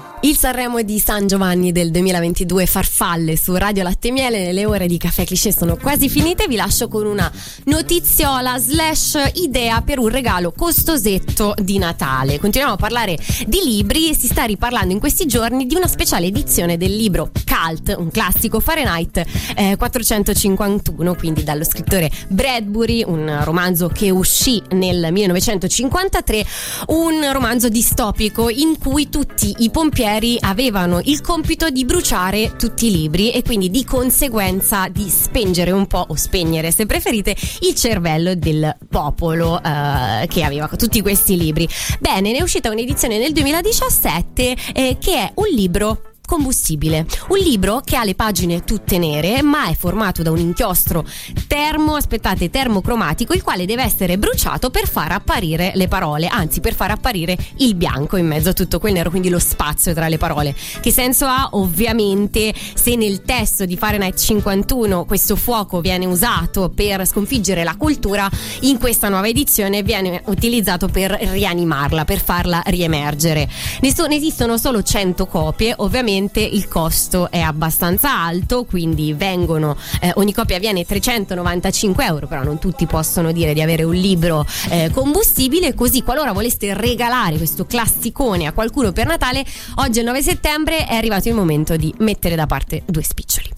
Il Sanremo di San Giovanni del 2022, farfalle su Radio Latte e Miele. Le ore di Caffè Cliché sono quasi finite. Vi lascio con una notiziola / idea per un regalo costosetto di Natale. Continuiamo a parlare di libri e si sta riparlando in questi giorni di una speciale edizione del libro Cult, un classico, Fahrenheit 451, quindi dallo scrittore Bradbury, un romanzo che uscì nel 1953, un romanzo distopico in cui tutti i pompieri avevano il compito di bruciare tutti i libri e quindi di conseguenza di spengere un po', o spegnere se preferite, il cervello del popolo che aveva tutti questi libri. Bene, ne è uscita un'edizione nel 2017 che è un libro combustibile, un libro che ha le pagine tutte nere ma è formato da un inchiostro termocromatico, il quale deve essere bruciato per far apparire le parole, anzi per far apparire il bianco in mezzo a tutto quel nero, quindi lo spazio tra le parole. Che senso ha? Ovviamente, se nel testo di Fahrenheit 51 questo fuoco viene usato per sconfiggere la cultura, in questa nuova edizione viene utilizzato per rianimarla, per farla riemergere. Ne esistono solo 100 copie, ovviamente il costo è abbastanza alto, quindi ogni copia viene 395 euro, però non tutti possono dire di avere un libro combustibile, così qualora voleste regalare questo classicone a qualcuno per Natale, oggi è il 9 settembre, è arrivato il momento di mettere da parte 2 spiccioli.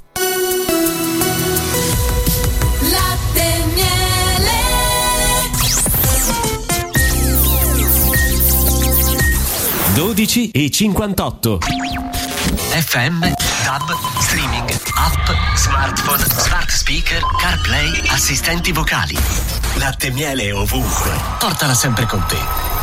12:58. FM, DAB, streaming, app, smartphone, smart speaker, CarPlay, assistenti vocali. Latte e Miele ovunque. Portala sempre con te.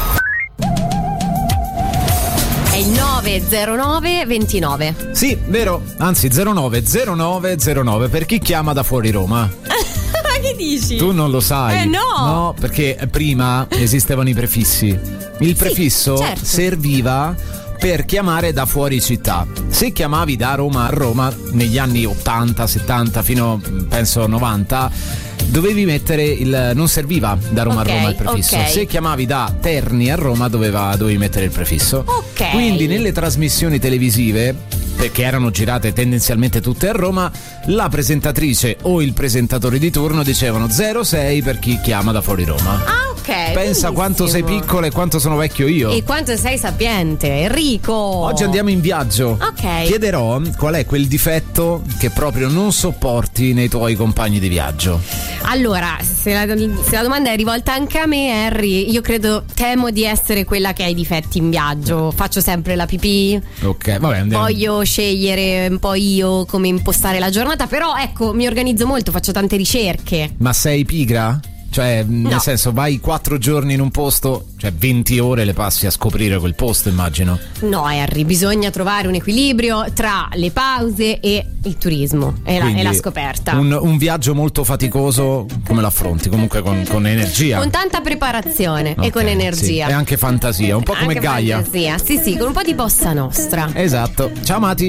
È il 90929. Sì, vero, anzi 090909 per chi chiama da fuori Roma. Che dici? Tu non lo sai. No. No, perché prima esistevano i prefissi. Il prefisso serviva per chiamare da fuori città. Se chiamavi da Roma a Roma negli anni 80, 70 fino penso 90, dovevi mettere non serviva da Roma a Roma il prefisso. Se chiamavi da Terni a Roma dovevi mettere il prefisso. Quindi nelle trasmissioni televisive, perché erano girate tendenzialmente tutte a Roma, la presentatrice o il presentatore di turno dicevano 06 per chi chiama da fuori Roma. Pensa benissimo. Quanto sei piccolo e quanto sono vecchio io. E quanto sei sapiente, Enrico. Oggi andiamo in viaggio. Chiederò qual è quel difetto che proprio non sopporti nei tuoi compagni di viaggio. Allora, se la domanda è rivolta anche a me, Harry, io temo di essere quella che ha i difetti in viaggio. Faccio sempre la pipì. Ok, vabbè, andiamo. Voglio scegliere un po' io come impostare la giornata, però ecco, mi organizzo molto, faccio tante ricerche. Ma sei pigra? Cioè, nel senso, vai 4 giorni in un posto, cioè 20 ore le passi a scoprire quel posto, immagino. No, Harry, bisogna trovare un equilibrio tra le pause e il turismo e la scoperta. Un viaggio molto faticoso, come lo affronti? Comunque con energia. Con tanta preparazione e con energia. Sì. E anche fantasia, un po' come Gaia. Fantasia, sì, con un po' di bossa nostra. Esatto. Ciao Mati.